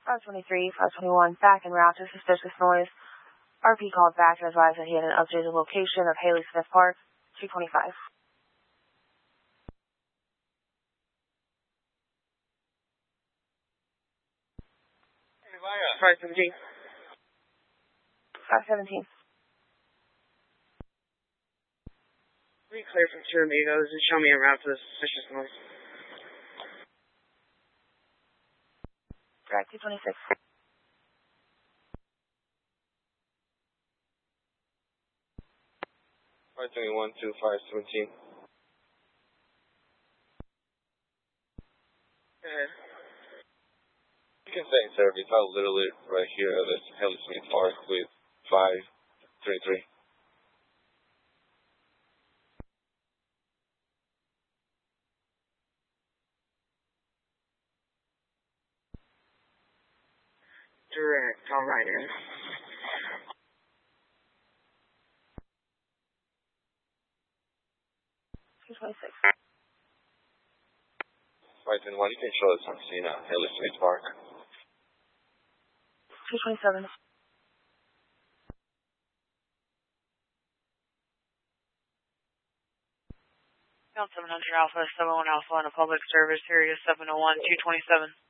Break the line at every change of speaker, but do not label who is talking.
523, 521, back en route to suspicious noise. RP called back and advised that he had an updated location of Haley Smith Park, 225.
517.
517.
We clear from Two Amigos and show me a route to the suspicious noise.
Track 226.
521 to 517.
Go ahead.
You can stay in service. I'll literally right here at this Haley Smith Park with 533.
Direct, all right in.
226.
521, you can show us on scene at Haley Smith Park.
227.
Count 700 Alpha, 71 Alpha on a public service, area 701, 227.